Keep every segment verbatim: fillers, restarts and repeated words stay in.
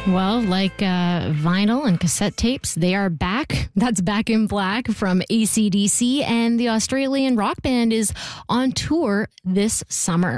Well, like uh, vinyl and cassette tapes, they are back. That's Back in Black from A C D C, and the Australian rock band is on tour this summer.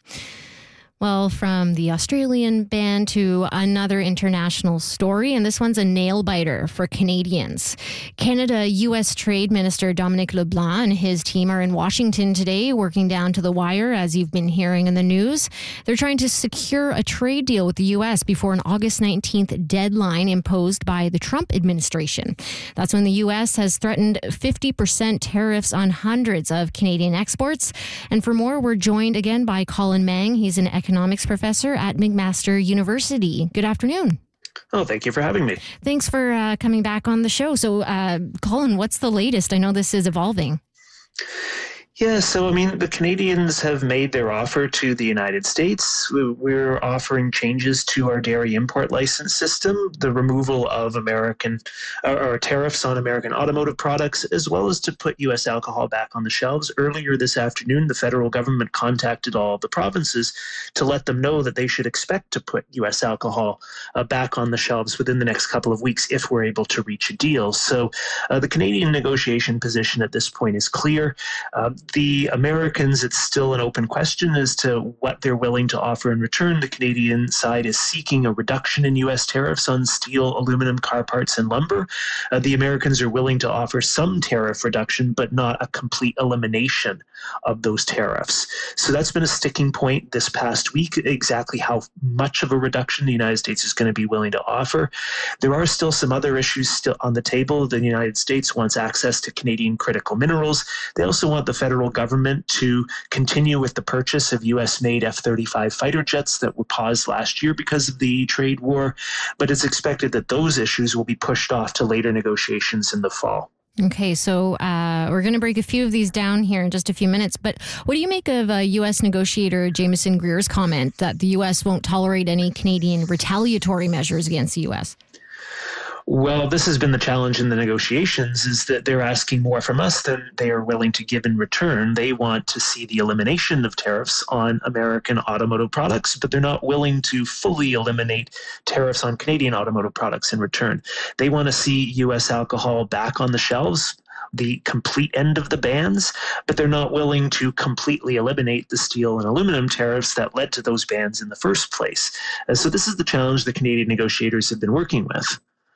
Well, from the Australian band to another international story, and this one's a nail-biter for Canadians. Canada-U S Trade Minister Dominic LeBlanc and his team are in Washington today, working down to the wire, as you've been hearing in the news. They're trying to secure a trade deal with the U S before an August nineteenth deadline imposed by the Trump administration. That's when the U S has threatened fifty percent tariffs on hundreds of Canadian exports. And for more, we're joined again by Colin Mang. He's an economics economics professor at McMaster University. Good afternoon. Oh, thank you for having me. Thanks for uh, coming back on the show. So, uh, Colin, what's the latest? I know this is evolving. Yeah, so I mean, the Canadians have made their offer to the United States. We're offering changes to our dairy import license system, the removal of American or tariffs on American automotive products, as well as to put U S alcohol back on the shelves. Earlier this afternoon, the federal government contacted all of the provinces to let them know that they should expect to put U S alcohol uh, back on the shelves within the next couple of weeks if we're able to reach a deal. So uh, the Canadian negotiation position at this point is clear. Uh, The Americans, it's still an open question as to what they're willing to offer in return. The Canadian side is seeking a reduction in U S tariffs on steel, aluminum, car parts, and lumber. Uh, the Americans are willing to offer some tariff reduction, but not a complete elimination of those tariffs. So that's been a sticking point this past week, exactly how much of a reduction the United States is going to be willing to offer. There are still some other issues still on the table. The United States wants access to Canadian critical minerals. They also want the federal government to continue with the purchase of U S-made F thirty-five fighter jets that were paused last year because of the trade war, but it's expected that those issues will be pushed off to later negotiations in the fall. Okay, so uh, we're going to break a few of these down here in just a few minutes, but what do you make of uh, U S negotiator Jameson Greer's comment that the U S won't tolerate any Canadian retaliatory measures against the U S? Well, this has been the challenge in the negotiations, is that they're asking more from us than they are willing to give in return. They want to see the elimination of tariffs on American automotive products, but they're not willing to fully eliminate tariffs on Canadian automotive products in return. They want to see U S alcohol back on the shelves, the complete end of the bans, but they're not willing to completely eliminate the steel and aluminum tariffs that led to those bans in the first place. Uh, so this is the challenge the Canadian negotiators have been working with.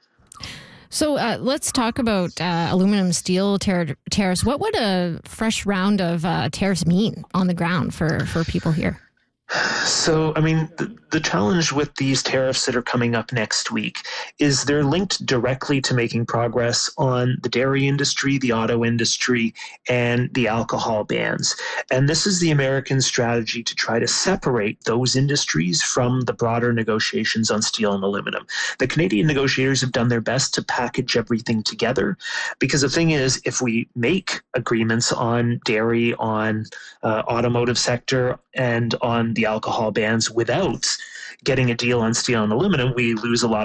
So uh, let's talk about uh, aluminum steel tar- tariffs. What would a fresh round of uh, tariffs mean on the ground for, for people here? So, I mean, the, the challenge with these tariffs that are coming up next week is they're linked directly to making progress on the dairy industry, the auto industry, and the alcohol bans. And this is the American strategy to try to separate those industries from the broader negotiations on steel and aluminum. The Canadian negotiators have done their best to package everything together, because the thing is, if we make agreements on dairy, on uh, automotive sector, and on the alcohol bans without getting a deal on steel and aluminum, we lose a lot